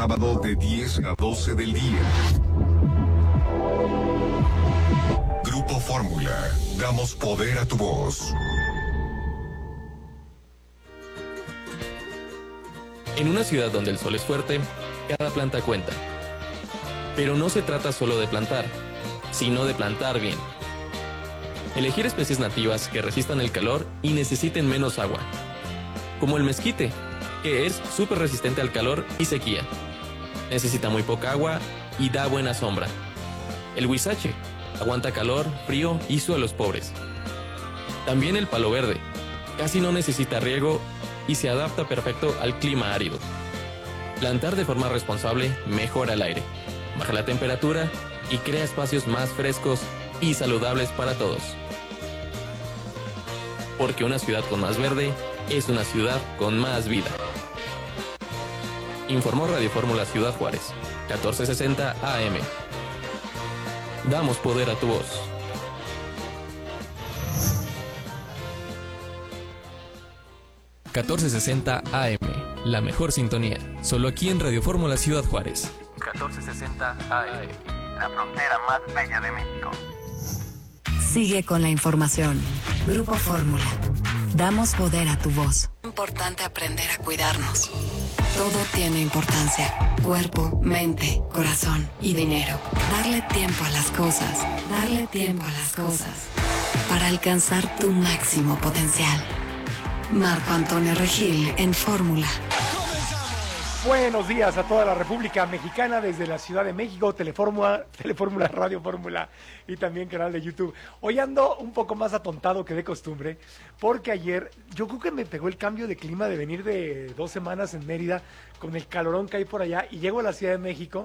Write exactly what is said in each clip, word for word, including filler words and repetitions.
Sábado de diez a doce del día. Grupo Fórmula. Damos poder a tu voz. En una ciudad donde el sol es fuerte, cada planta cuenta. Pero no se trata solo de plantar, sino de plantar bien. Elegir especies nativas que resistan el calor y necesiten menos agua. Como el mezquite, que es súper resistente al calor y sequía. Necesita muy poca agua y da buena sombra. El huizache aguanta calor, frío y suelos pobres. También el palo verde, casi no necesita riego y se adapta perfecto al clima árido. Plantar de forma responsable mejora el aire, baja la temperatura y crea espacios más frescos y saludables para todos. Porque una ciudad con más verde es una ciudad con más vida. Informó Radio Fórmula Ciudad Juárez, catorce sesenta A M. Damos poder a tu voz. catorce sesenta A M, la mejor sintonía, solo aquí en Radio Fórmula Ciudad Juárez. catorce sesenta A M, la frontera más bella de México. Sigue con la información. Grupo Fórmula. Damos poder a tu voz. Importante aprender a cuidarnos. Todo tiene importancia. Cuerpo, mente, corazón y dinero. Darle tiempo a las cosas. Darle tiempo a las cosas. Para alcanzar tu máximo potencial. Marco Antonio Regil en Fórmula. Buenos días a toda la República Mexicana desde la Ciudad de México, Telefórmula, Telefórmula, Radio Fórmula y también canal de YouTube. Hoy ando un poco más atontado que de costumbre, porque ayer yo creo que me pegó el cambio de clima de venir de dos semanas en Mérida con el calorón que hay por allá y llego a la Ciudad de México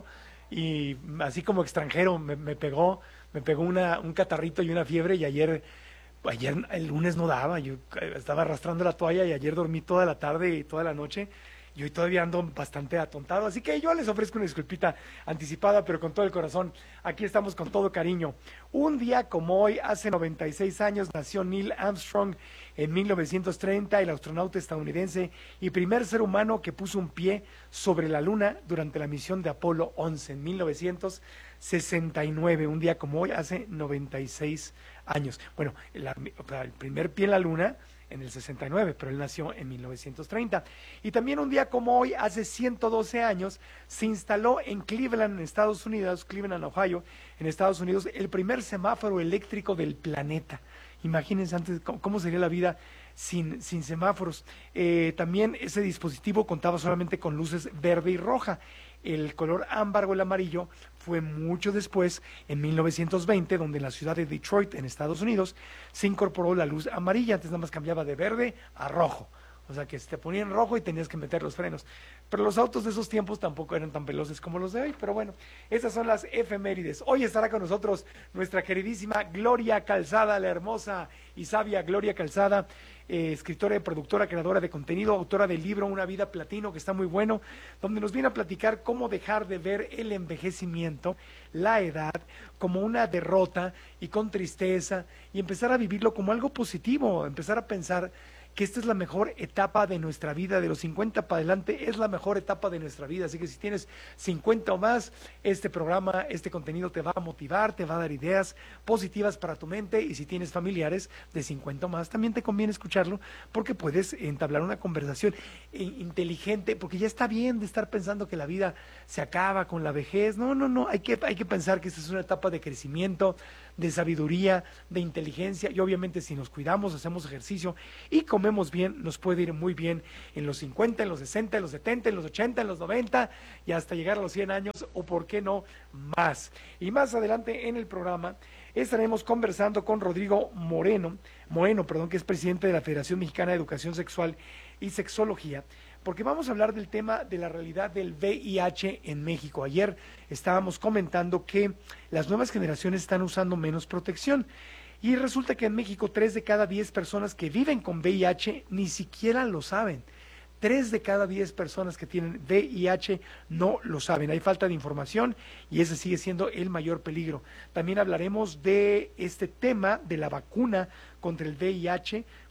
y así como extranjero me, me pegó, me pegó una, un catarrito y una fiebre y ayer... Ayer el lunes no daba, yo estaba arrastrando la toalla y ayer dormí toda la tarde y toda la noche y hoy todavía ando bastante atontado, así que yo les ofrezco una disculpita anticipada, pero con todo el corazón, aquí estamos con todo cariño. Un día como hoy, hace noventa y seis años, nació Neil Armstrong en mil novecientos treinta, el astronauta estadounidense y primer ser humano que puso un pie sobre la luna durante la misión de Apolo once en mil novecientos sesenta y nueve, un día como hoy, hace noventa y seis años. Bueno, la, el primer pie en la luna en el sesenta y nueve, pero él nació en mil novecientos treinta. Y también un día como hoy, hace ciento doce años, se instaló en Cleveland, en Estados Unidos, Cleveland, Ohio, en Estados Unidos, el primer semáforo eléctrico del planeta. Imagínense antes cómo, cómo sería la vida sin, sin semáforos. Eh, también ese dispositivo contaba solamente con luces verde y roja. El color ámbar o el amarillo fue mucho después, en mil novecientos veinte, donde en la ciudad de Detroit, en Estados Unidos, se incorporó la luz amarilla. Antes nada más cambiaba de verde a rojo. O sea que se te ponía en rojo y tenías que meter los frenos. Pero los autos de esos tiempos tampoco eran tan veloces como los de hoy. Pero bueno, esas son las efemérides. Hoy estará con nosotros nuestra queridísima Gloria Calzada, la hermosa y sabia Gloria Calzada, eh, escritora y productora, creadora de contenido, autora del libro Una vida platino, que está muy bueno, donde nos viene a platicar cómo dejar de ver el envejecimiento, la edad, como una derrota y con tristeza, y empezar a vivirlo como algo positivo, empezar a pensar que esta es la mejor etapa de nuestra vida, de los cincuenta para adelante es la mejor etapa de nuestra vida, así que si tienes cincuenta o más, este programa, este contenido te va a motivar, te va a dar ideas positivas para tu mente, y si tienes familiares de cincuenta o más, también te conviene escucharlo, porque puedes entablar una conversación inteligente, porque ya está bien de estar pensando que la vida se acaba con la vejez. No, no, no, hay que, hay que pensar que esta es una etapa de crecimiento, de sabiduría, de inteligencia, y obviamente si nos cuidamos, hacemos ejercicio y comemos bien, nos puede ir muy bien en los cincuenta, en los sesenta, en los setenta, en los ochenta, en los noventa y hasta llegar a los cien años, o por qué no más. Y más adelante en el programa estaremos conversando con Rodrigo Moreno, Moreno, perdón, que es presidente de la Federación Mexicana de Educación Sexual y Sexología, porque vamos a hablar del tema de la realidad del V I H en México. Ayer estábamos comentando que las nuevas generaciones están usando menos protección, y resulta que en México tres de cada diez personas que viven con V I H ni siquiera lo saben. Tres de cada diez personas que tienen V I H no lo saben. Hay falta de información y ese sigue siendo el mayor peligro. También hablaremos de este tema de la vacuna contra el V I H,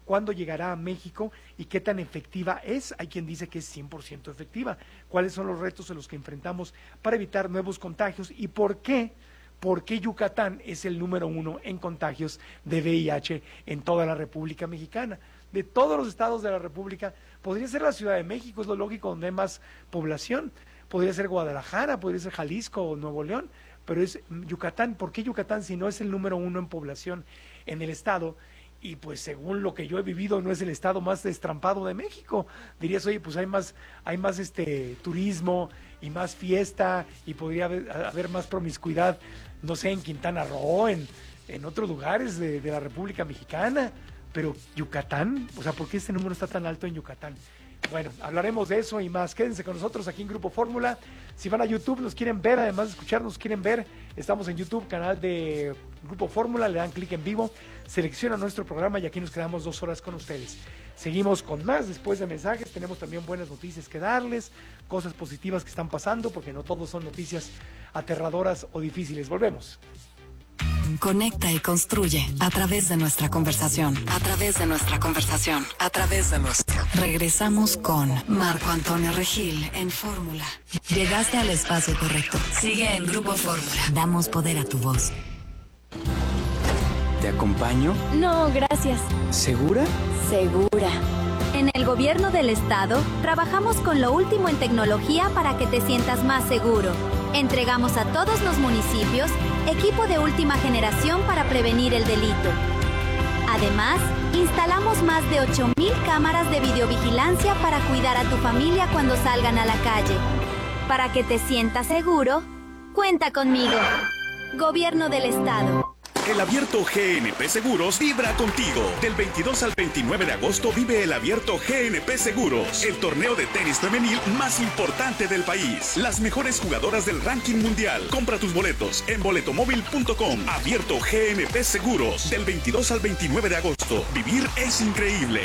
¿Cuándo llegará a México y qué tan efectiva es? Hay quien dice que es cien por ciento efectiva. ¿Cuáles son los retos a los que enfrentamos para evitar nuevos contagios y por qué? ¿Por qué Yucatán es el número uno en contagios de V I H en toda la República Mexicana? De todos los estados de la República, podría ser la Ciudad de México, es lo lógico, donde hay más población, podría ser Guadalajara, podría ser Jalisco o Nuevo León, pero es Yucatán. ¿Por qué Yucatán si no es el número uno en población en el estado? Y pues según lo que yo he vivido, no es el estado más destrampado de México. Dirías, oye, pues hay más, hay más este turismo y más fiesta y podría haber, haber más promiscuidad, no sé, en Quintana Roo, en, en otros lugares de, de la República Mexicana. Pero Yucatán, o sea, ¿por qué este número está tan alto en Yucatán? Bueno, hablaremos de eso y más. Quédense con nosotros aquí en Grupo Fórmula. Si van a YouTube, nos quieren ver, además de escucharnos, quieren ver, estamos en YouTube, canal de Grupo Fórmula, le dan clic en vivo, seleccionan nuestro programa y aquí nos quedamos dos horas con ustedes. Seguimos con más después de mensajes, tenemos también buenas noticias que darles, cosas positivas que están pasando, porque no todos son noticias aterradoras o difíciles. Volvemos. Conecta y construye a través de nuestra conversación. A través de nuestra conversación. A través de nuestra. Regresamos con Marco Antonio Regil en Fórmula. Llegaste al espacio correcto. Sigue en Grupo Fórmula. Damos poder a tu voz. ¿Te acompaño? No, gracias. ¿Segura? Segura. En el gobierno del estado, trabajamos con lo último en tecnología para que te sientas más seguro. Entregamos a todos los municipios equipo de última generación para prevenir el delito. Además, instalamos más de ocho mil cámaras de videovigilancia para cuidar a tu familia cuando salgan a la calle. Para que te sientas seguro, cuenta conmigo. Gobierno del estado. El Abierto G N P Seguros vibra contigo. Del veintidós al veintinueve de agosto vive el Abierto G N P Seguros, el torneo de tenis femenil más importante del país. Las mejores jugadoras del ranking mundial. Compra tus boletos en boletomóvil punto com. Abierto G N P Seguros, del veintidós al veintinueve de agosto. Vivir es increíble.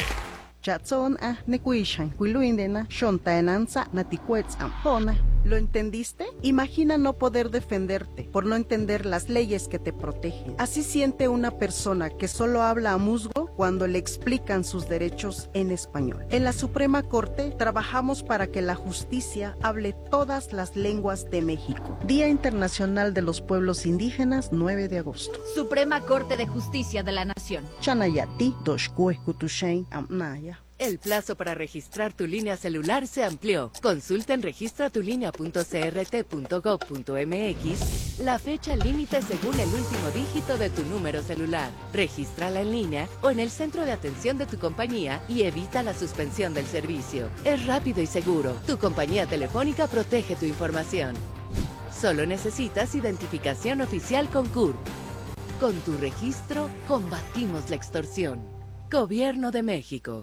¿Lo entendiste? Imagina no poder defenderte por no entender las leyes que te protegen. Así siente una persona que solo habla a musgo cuando le explican sus derechos en español. En la Suprema Corte trabajamos para que la justicia hable todas las lenguas de México. Día Internacional de los Pueblos Indígenas, nueve de agosto. Suprema Corte de Justicia de la Nación. Chanayati, Doshkuekutushain, Amnaya. El plazo para registrar tu línea celular se amplió. Consulta en registra tu línea punto c r t punto gov punto m x la fecha límite según el último dígito de tu número celular. Regístrala en línea o en el centro de atención de tu compañía y evita la suspensión del servicio. Es rápido y seguro. Tu compañía telefónica protege tu información. Solo necesitas identificación oficial con C U R P. Con tu registro, combatimos la extorsión. Gobierno de México.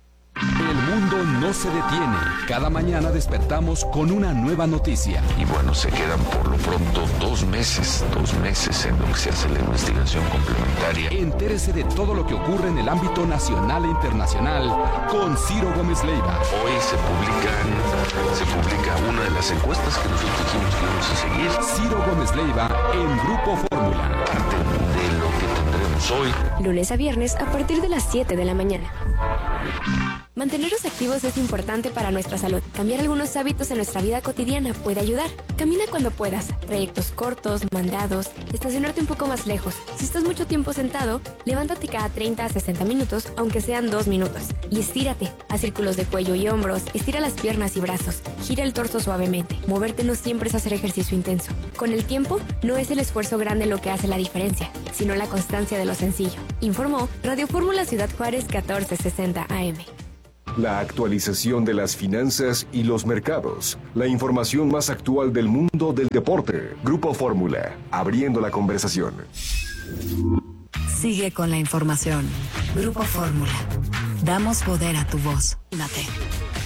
El mundo no se detiene. Cada mañana despertamos con una nueva noticia. Y bueno, se quedan por lo pronto dos meses, dos meses en lo que se hace la investigación complementaria. Entérese de todo lo que ocurre en el ámbito nacional e internacional con Ciro Gómez Leiva. Hoy se publican, se publica una de las encuestas que nosotros dijimos que íbamos a seguir. Ciro Gómez Leiva en Grupo Fórmula. Parte de lo que tendremos hoy. Lunes a viernes a partir de las siete de la mañana. Mantenernos activos es importante para nuestra salud. Cambiar algunos hábitos en nuestra vida cotidiana puede ayudar. Camina cuando puedas, trayectos cortos, mandados, estacionarte un poco más lejos. Si estás mucho tiempo sentado, levántate cada treinta a sesenta minutos, aunque sean dos minutos. Y estírate, haz círculos de cuello y hombros, estira las piernas y brazos, gira el torso suavemente. Moverte no siempre es hacer ejercicio intenso. Con el tiempo, no es el esfuerzo grande lo que hace la diferencia, sino la constancia de lo sencillo. Informó Radio Fórmula Ciudad Juárez catorce sesenta A M. La actualización de las finanzas y los mercados. La información más actual del mundo del deporte. Grupo Fórmula, abriendo la conversación. Sigue con la información. Grupo Fórmula. Damos poder a tu voz. Date.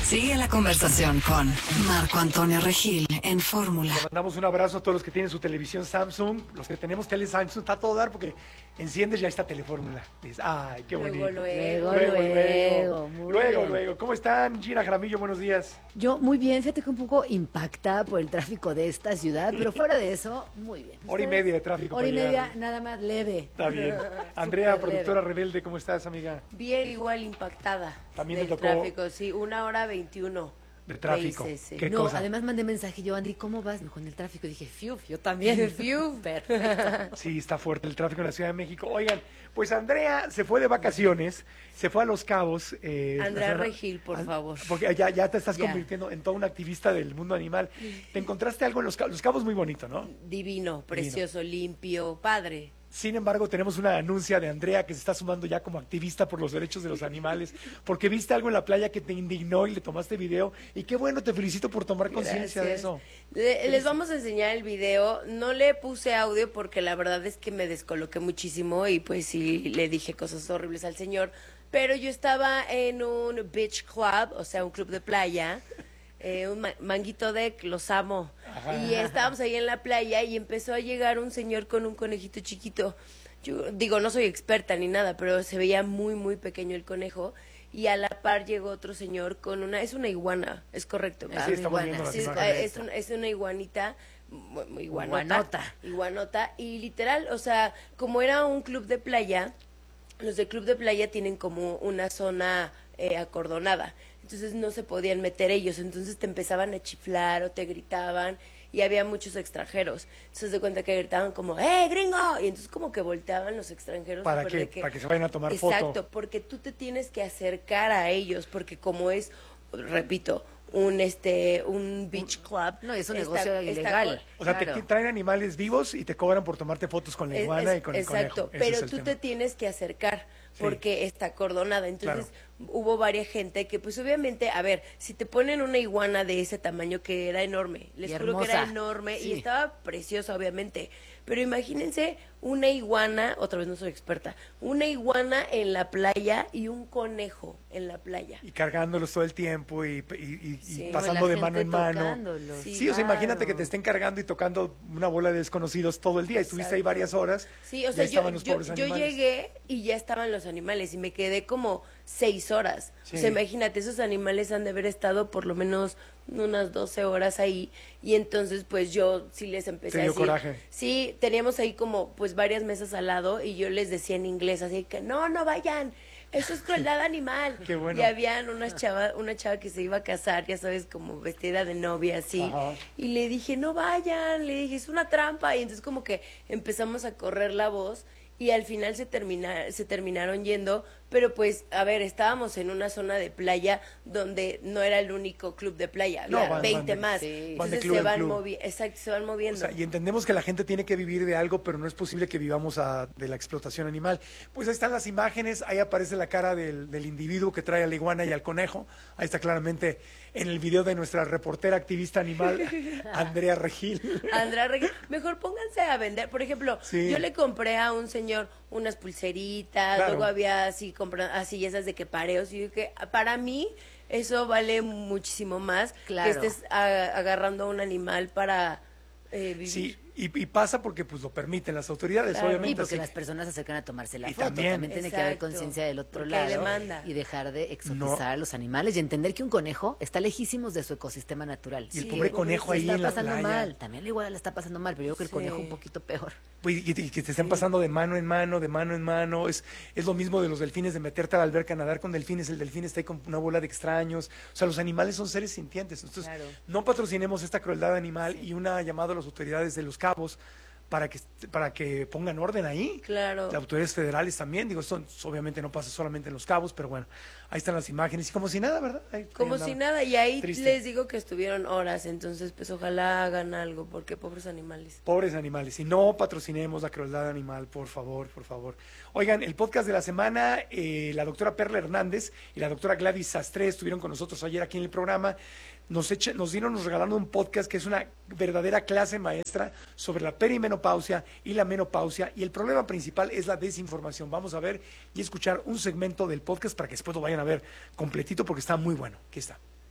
Sigue la conversación con Marco Antonio Regil en Fórmula. Le mandamos un abrazo a todos los que tienen su televisión Samsung, los que tenemos tele Samsung, está a todo dar porque enciendes ya está Telefórmula. Dices, ay, qué bonito. Luego, luego, luego. Luego, luego, luego, luego. ¿Cómo están? Gina Jaramillo, buenos días. Yo muy bien, fíjate que un poco impactada por el tráfico de esta ciudad, pero fuera de eso, muy bien. Hora y media de tráfico. Hora y media, nada más leve. Está bien. Andrea, productora rebelde, ¿cómo estás, amiga? Bien, igual impactada. También del te tocó tráfico, sí, una hora veintiuno. De tráfico. De I C C. ¿Qué no, cosa? además mandé mensaje yo, Andri, ¿cómo vas? Con el tráfico. Y dije, fiu, yo también. Fiu, perfecto. Sí, está fuerte el tráfico en la Ciudad de México. Oigan, pues Andrea se fue de vacaciones, se fue a Los Cabos. Eh, Andrea Andrea Regil, por favor. Porque ya, ya te estás Ya. convirtiendo en toda una activista del mundo animal. ¿Te encontraste algo en Los Cabos? Los Cabos muy bonito, ¿no? Divino, precioso, limpio, padre. Sin embargo, tenemos una anuncia de Andrea que se está sumando ya como activista por los derechos de los animales, porque viste algo en la playa que te indignó y le tomaste video. Y qué bueno, te felicito por tomar conciencia de Gracias. eso. Le- les vamos a enseñar el video. No le puse audio porque la verdad es que me descoloqué muchísimo y pues sí le dije cosas horribles al señor. Pero yo estaba en un beach club, o sea, un club de playa. Eh, un ma- manguito deck, los amo. Ajá. Y estábamos ahí en la playa y empezó a llegar un señor con un conejito chiquito. Yo digo, no soy experta ni nada, pero se veía muy, muy pequeño el conejo. Y a la par llegó otro señor con una, es una iguana, es correcto. ¿verdad? Sí, estamos viendo las Sí, es, imágenes. es un- es una iguanita, mu- mu- iguanota, Iguanota. iguanota, y literal, o sea, como era un club de playa, los de club de playa tienen como una zona eh, acordonada, entonces no se podían meter ellos, entonces te empezaban a chiflar o te gritaban y había muchos extranjeros, entonces de cuenta que gritaban como ¡eh, gringo! Y entonces como que volteaban los extranjeros. ¿Para súper qué? de que- Para que se vayan a tomar Exacto, foto. porque tú te tienes que acercar a ellos, porque como es, repito, un este un beach club. No, es un está- negocio está ilegal. O sea, Claro. te traen animales vivos y te cobran por tomarte fotos con la Es- iguana es- y con el exacto, conejo. Ese pero es el tú tema. te tienes que acercar porque está acordonada. Entonces Claro. hubo varias gente que, pues obviamente, a ver, si te ponen una iguana de ese tamaño que era enorme, les Y juro que era hermosa. enorme Sí. y estaba preciosa, obviamente. Pero imagínense una iguana, otra vez no soy experta, una iguana en la playa y un conejo en la playa. Y cargándolos todo el tiempo y, y- y- y Sí. pasando No, la de mano en gente mano. tocándolos. Sí, Sí, o sea, imagínate claro. que te estén cargando y tocando una bola de desconocidos todo el día. Estuviste ahí Exacto. varias horas. Sí, o y sea, ahí yo, estaban los yo, pobres yo animales. llegué y ya estaban los animales y me quedé como seis horas. Sí. O sea, imagínate, esos animales han de haber estado por lo menos unas doce horas ahí y entonces pues yo sí les empecé Te a dio decir. coraje. Sí, teníamos ahí como pues varias mesas al lado y yo les decía en inglés así que no, no vayan. Eso es crueldad animal. Qué bueno. Y habían unas chava, una chava que se iba a casar, ya sabes, como vestida de novia, así. Ajá. Y le dije, no vayan, le dije, es una trampa. Y entonces como que empezamos a correr la voz y al final se, termina, se terminaron yendo. Pero pues, a ver, estábamos en una zona de playa donde no era el único club de playa, No, había van- veinte van de- más. sí. Van de Entonces club se en van, club. movi exacto, se van O moviendo. sea, y entendemos que la gente tiene que vivir de algo, pero no es posible que vivamos a- de la explotación animal. Pues ahí están las imágenes, ahí aparece la cara del, del individuo que trae a la iguana y al conejo. Ahí está claramente en el video de nuestra reportera activista animal, Andrea Regil. Andrea Regil, mejor pónganse a vender. Por ejemplo, Sí. yo le compré a un señor unas pulseritas, Claro. luego había así, compra, así esas de que pareos. Y yo que para mí eso vale muchísimo más Claro. que estés a- agarrando a un animal para eh, vivir. Sí, y, y pasa porque pues lo permiten las autoridades, Claro. obviamente. Y porque así las personas se acercan a tomarse la Y foto. también- También, tiene que haber Exacto, conciencia del otro porque hay lado demanda. y dejar de exotizar No. a los animales y entender que un conejo está lejísimos de su ecosistema natural. Y el Sí, pobre conejo ahí está en la pasando playa. mal. También la igual le está pasando mal, pero yo creo que el Sí. conejo un poquito peor. Pues, y, y que te estén pasando de mano en mano, de mano en mano. Es, es lo mismo de los delfines, de meterte a la alberca a nadar con delfines. El delfín está ahí con una bola de extraños. O sea, los animales son seres sintientes. Entonces, Claro. no patrocinemos esta crueldad animal y una llamada a las autoridades de Los Cabos para que, para que pongan orden ahí. Claro. Las autoridades federales también. Digo, esto obviamente no pasa solamente en Los Cabos, pero bueno, ahí están las imágenes. Y como si nada, ¿verdad? Ahí- ahí Como andaba. si nada, y ahí Triste. les digo que estuvieron horas, entonces pues ojalá hagan algo, porque pobres animales. Pobres animales. Y no patrocinemos la crueldad animal, por favor, por favor. Oigan, el podcast de la semana, eh, la doctora Perla Hernández y la doctora Gladys Sastre estuvieron con nosotros ayer aquí en el programa. Nos, echa- nos dieron, nos regalaron un podcast que es una verdadera clase maestra sobre la perimenopausia y la menopausia. Y el problema principal es la desinformación. Vamos a ver y escuchar un segmento del podcast para que después lo vayan a ver completito porque está muy bueno. Aquí está.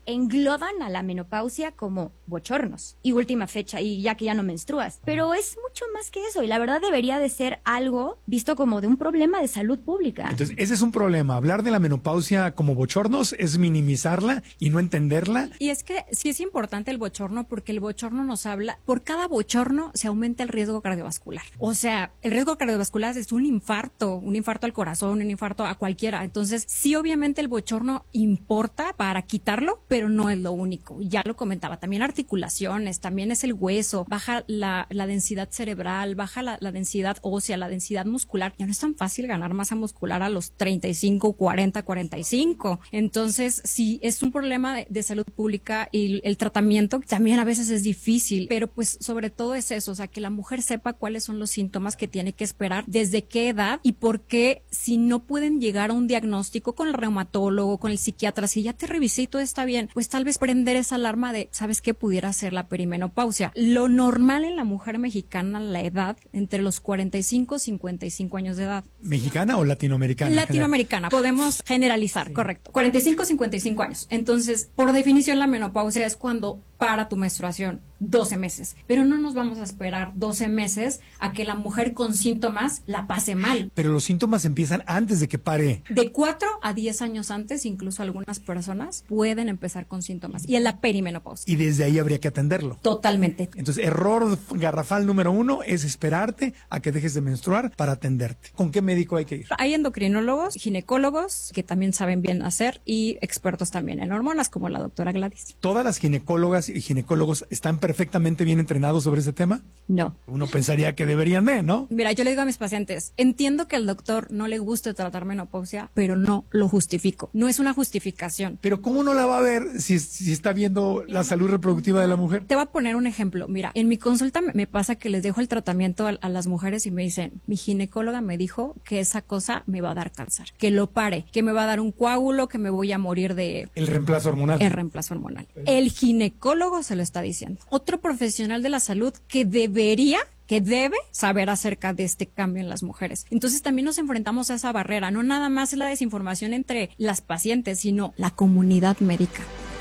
engloban a la menopausia como bochornos y última fecha y ya que ya no menstruas. Pero es mucho más que eso y la verdad debería de ser algo visto como de un problema de salud pública. Entonces, ese es un problema. Hablar de la menopausia como bochornos es minimizarla y no entenderla. Y es que sí es importante el bochorno porque el bochorno nos habla, por cada bochorno se aumenta el riesgo cardiovascular. O sea, el riesgo cardiovascular es un infarto, un infarto al corazón, un infarto a cualquiera. Entonces, sí, obviamente el bochorno importa para quitarlo, pero no es lo único. Ya lo comentaba, también articulaciones, también es el hueso, baja la, la densidad cerebral, baja la, la densidad ósea, la densidad muscular. Ya no es tan fácil ganar masa muscular a los treinta y cinco, cuarenta, cuarenta y cinco. Entonces, sí, es un problema de, de salud pública y el tratamiento también a veces es difícil, pero pues sobre todo es eso, o sea, que la mujer sepa cuáles son los síntomas que tiene que esperar, desde qué edad y por qué si no pueden llegar a un diagnóstico con el reumatólogo, con el psiquiatra, si ya te revisé y todo está bien, pues tal vez prender esa alarma de, ¿sabes qué? Pudiera ser la perimenopausia. Lo normal en la mujer mexicana, la edad, entre los cuarenta y cinco y cincuenta y cinco años de edad. ¿Mexicana o latinoamericana? Latinoamericana, podemos generalizar, sí. Correcto. cuarenta y cinco a cincuenta y cinco años. Entonces, por definición, la menopausia es cuando para tu menstruación, doce meses. Pero no nos vamos a esperar doce meses a que la mujer con síntomas la pase mal. Pero los síntomas empiezan antes de que pare. De cuatro a diez años antes, incluso algunas personas pueden empezar con síntomas. Y es la perimenopausia. Y desde ahí habría que atenderlo. Totalmente. Entonces, error garrafal número uno es esperarte a que dejes de menstruar para atenderte. ¿Con qué médico hay que ir? Hay endocrinólogos, ginecólogos, que también saben bien hacer, y expertos también en hormonas, como la doctora Gladys. ¿Todas las ginecólogas y ginecólogos están perfectamente bien entrenados sobre ese tema? No. Uno pensaría que deberían de, ¿no? Mira, yo le digo a mis pacientes, entiendo que al doctor no le guste tratar menopausia, pero no lo justifico. No es una justificación. Pero ¿cómo no la va a ver si, si está viendo la salud reproductiva de la mujer? Te voy a poner un ejemplo. Mira, en mi consulta me pasa que les dejo el tratamiento a, a las mujeres y me dicen, mi ginecóloga me dijo que esa cosa me va a dar cáncer, que lo pare, que me va a dar un coágulo, que me voy a morir de... El reemplazo hormonal. El reemplazo hormonal. El ginecólogo se lo está diciendo. Otro profesional de la salud que debería, que debe saber acerca de este cambio en las mujeres. Entonces también nos enfrentamos a esa barrera. No nada más es la desinformación entre las pacientes, sino la comunidad médica.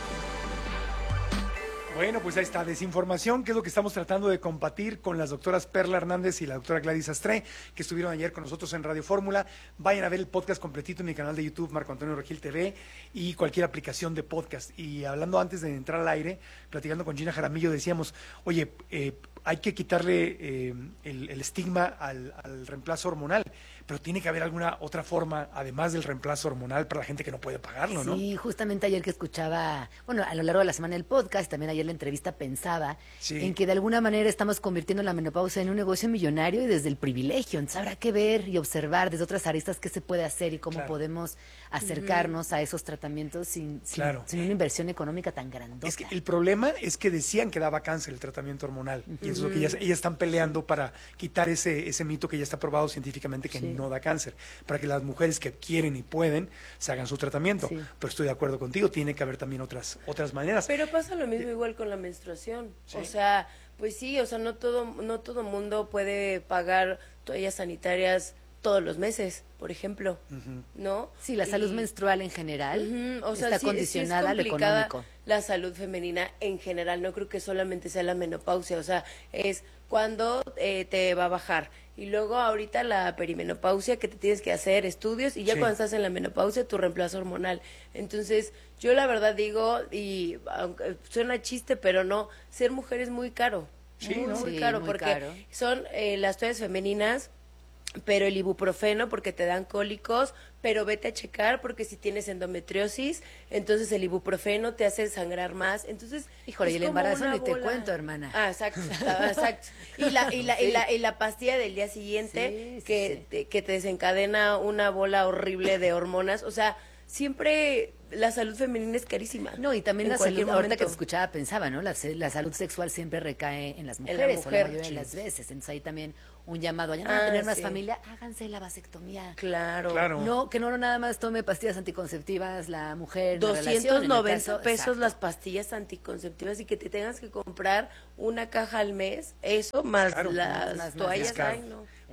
Bueno, pues ahí está, desinformación, que es lo que estamos tratando de combatir con las doctoras Perla Hernández y la doctora Gladys Astré, que estuvieron ayer con nosotros en Radio Fórmula. Vayan a ver el podcast completito en mi canal de YouTube, Marco Antonio Regil T V, y cualquier aplicación de podcast. Y hablando antes de entrar al aire, platicando con Gina Jaramillo, decíamos, oye, eh, hay que quitarle eh, el, el estigma al, al reemplazo hormonal, pero tiene que haber alguna otra forma, además del reemplazo hormonal, para la gente que no puede pagarlo, ¿no? Sí, justamente ayer que escuchaba, bueno, a lo largo de la semana el podcast, también ayer la entrevista pensaba sí. en que de alguna manera estamos convirtiendo la menopausia en un negocio millonario y desde el privilegio. Entonces habrá que ver y observar desde otras aristas qué se puede hacer y cómo claro. podemos acercarnos uh-huh. a esos tratamientos sin, sin, claro. sin una inversión económica tan grandota. Es que el problema es que decían que daba cáncer el tratamiento hormonal, uh-huh. y eso es lo que ellas, ellas están peleando sí. para quitar ese, ese mito que ya está probado científicamente que sí. no da cáncer, para que las mujeres que quieren y pueden se hagan su tratamiento. Sí. Pero estoy de acuerdo contigo, tiene que haber también otras otras maneras. Pero pasa lo mismo igual con la menstruación. ¿Sí? O sea, pues sí, o sea, no todo no todo mundo puede pagar toallas sanitarias todos los meses, por ejemplo, uh-huh. ¿no? Sí, la salud y, menstrual en general uh-huh. o sea, está sí, condicionada sí es a lo económico. La salud femenina en general, no creo que solamente sea la menopausia, o sea, es cuando eh, te va a bajar. Y luego ahorita la perimenopausia, que te tienes que hacer estudios, y ya sí. cuando estás en la menopausia, tu reemplazo hormonal. Entonces, yo la verdad digo, y aunque suena chiste, pero no, ser mujer es muy caro. Sí, muy, ¿no? muy sí, caro, muy porque caro. son eh, las toallas femeninas, pero el ibuprofeno porque te dan cólicos, pero vete a checar porque si tienes endometriosis, entonces el ibuprofeno te hace sangrar más. Entonces, híjole, y el embarazo ni te cuento, hermana. Ah, exacto, exacto. Y la y la, sí. y la y la pastilla del día siguiente sí, que sí, sí. Te, que te desencadena una bola horrible de hormonas, o sea, siempre la salud femenina es carísima. No, y también la salud, ahorita que te escuchaba pensaba, ¿no? La, la salud sexual siempre recae en las mujeres, en la, mujer, o la mayoría sí. de las veces. Entonces ahí también un llamado a, ah, a tener más sí. familia, háganse la vasectomía. Claro. claro. No, que no nada más tome pastillas anticonceptivas la mujer. doscientos noventa caso, pesos exacto. Las pastillas anticonceptivas y que te tengas que comprar una caja al mes, eso más claro, las más, más, toallas, más ay no.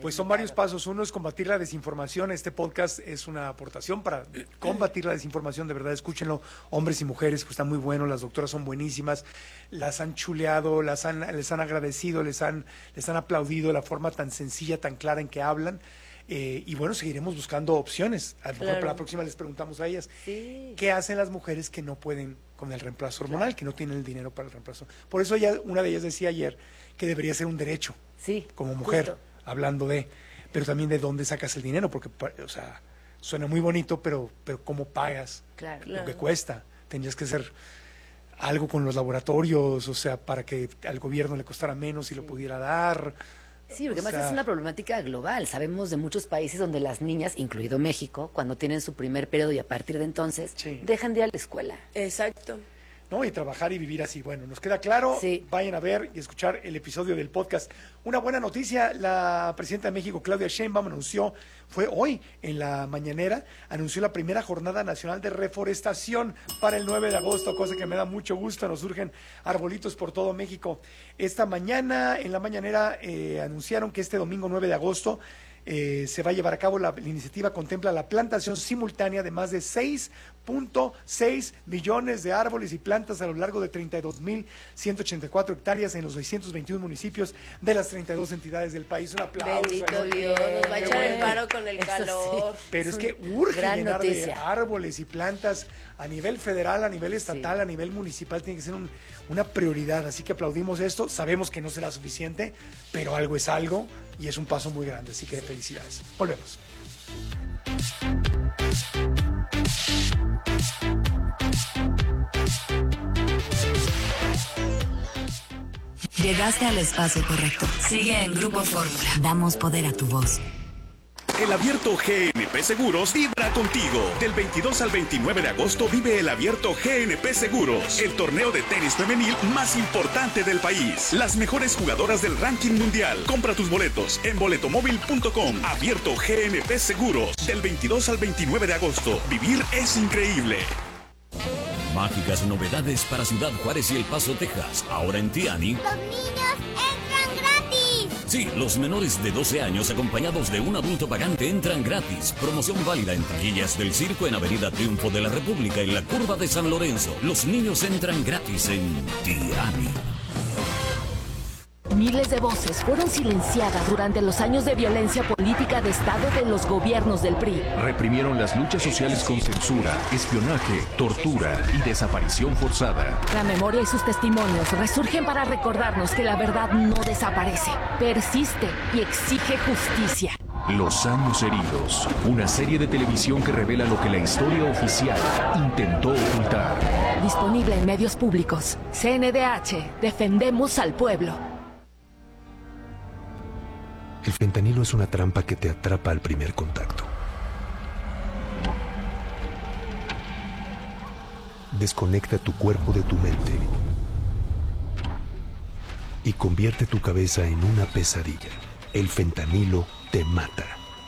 Pues son varios pasos. Uno es combatir la desinformación. Este podcast es una aportación para combatir la desinformación. De verdad, escúchenlo, hombres y mujeres, pues están muy buenos. Las doctoras son buenísimas. Las han chuleado, las han, les han agradecido, les han, les han aplaudido la forma tan sencilla, tan clara en que hablan. Eh, y bueno, seguiremos buscando opciones. A lo mejor Claro. para la próxima les preguntamos a ellas. Sí. ¿Qué hacen las mujeres que no pueden con el reemplazo hormonal, claro, que no tienen el dinero para el reemplazo? Por eso ella, una de ellas decía ayer que debería ser un derecho, sí, como mujer, justo. hablando de, pero también de dónde sacas el dinero, porque, o sea, suena muy bonito, pero, pero ¿cómo pagas Claro. lo que Claro. cuesta? Tendrías que hacer algo con los laboratorios, o sea, para que al gobierno le costara menos y lo pudiera dar. Sí, porque O además sea, es una problemática global. Sabemos de muchos países donde las niñas, incluido México, cuando tienen su primer periodo y a partir de entonces, Sí. dejan de ir a la escuela. Exacto. ¿no? Y trabajar y vivir así. Bueno, nos queda claro. Sí. Vayan a ver y escuchar el episodio del podcast. Una buena noticia, la presidenta de México, Claudia Sheinbaum, anunció, fue hoy en la mañanera, anunció la primera jornada nacional de reforestación para el nueve de agosto, cosa que me da mucho gusto. Nos surgen arbolitos por todo México. Esta mañana, en la mañanera, eh, anunciaron que este domingo nueve de agosto Eh, se va a llevar a cabo, la, la iniciativa contempla la plantación simultánea de más de seis punto seis millones de árboles y plantas a lo largo de treinta y dos mil ciento ochenta y cuatro hectáreas en los seiscientos veintiún municipios de las treinta y dos entidades del país. Un aplauso. Bendito ¿no? Dios, nos va a Qué echar el bueno. paro con el Eso calor. sí. Pero Es es que un urge gran llenar de noticia. árboles y plantas a nivel federal, a nivel estatal, a nivel municipal. Tiene que ser un- una prioridad. Así que aplaudimos esto. Sabemos que no será suficiente, pero algo es algo y es un paso muy grande. Así que felicidades. Volvemos. Llegaste al espacio correcto. Sigue en Grupo Fórmula. Damos poder a tu voz. El Abierto G N P Seguros vibra contigo. Del veintidós al veintinueve de agosto vive el Abierto G N P Seguros, el torneo de tenis femenil más importante del país. Las mejores jugadoras del ranking mundial. Compra tus boletos en boletomóvil punto com. Abierto G N P Seguros. Del veintidós al veintinueve de agosto. Vivir es increíble. Mágicas novedades para Ciudad Juárez y El Paso, Texas. Ahora en Tiani. ¡Los niños entran gratis! Sí, los menores de doce años acompañados de un adulto pagante entran gratis. Promoción válida en taquillas del circo en Avenida Triunfo de la República en la curva de San Lorenzo. Los niños entran gratis en Tiani. Miles de voces fueron silenciadas durante los años de violencia política de Estado de los gobiernos del P R I. Reprimieron las luchas sociales con censura, espionaje, tortura y desaparición forzada. La memoria y sus testimonios resurgen para recordarnos que la verdad no desaparece, persiste y exige justicia. Los años heridos, una serie de televisión que revela lo que la historia oficial intentó ocultar. Disponible en medios públicos. C N D H, defendemos al pueblo. El fentanilo es una trampa que te atrapa al primer contacto. Desconecta tu cuerpo de tu mente y convierte tu cabeza en una pesadilla. El fentanilo te mata.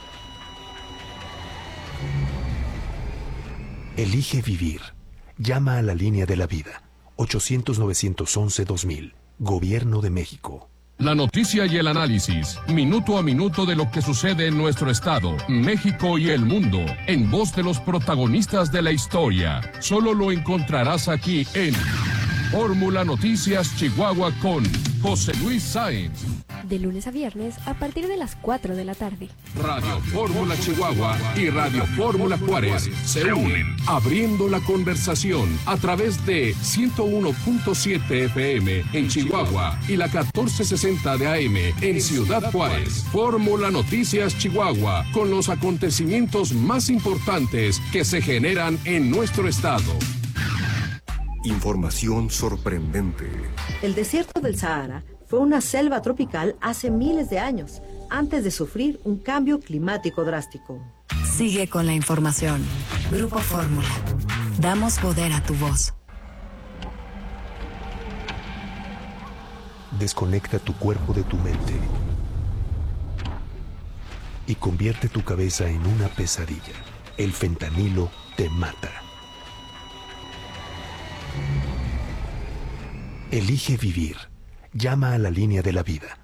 Elige vivir. Llama a la línea de la vida. ochocientos, novecientos once, dos mil. Gobierno de México. La noticia y el análisis, minuto a minuto de lo que sucede en nuestro estado, México y el mundo, en voz de los protagonistas de la historia. Solo lo encontrarás aquí en Fórmula Noticias Chihuahua con José Luis Sáenz. De lunes a viernes a partir de las cuatro de la tarde. Radio Fórmula Chihuahua y Radio Fórmula Juárez se unen, abriendo la conversación a través de ciento uno punto siete F M en Chihuahua y la catorce sesenta de A M en Ciudad Juárez. Fórmula Noticias Chihuahua, con los acontecimientos más importantes que se generan en nuestro estado. Información sorprendente. El desierto del Sahara fue una selva tropical hace miles de años, antes de sufrir un cambio climático drástico. Sigue con la información. Grupo Fórmula. Damos poder a tu voz. Desconecta tu cuerpo de tu mente y convierte tu cabeza en una pesadilla. El fentanilo te mata. Elige vivir. Llama a la línea de la vida.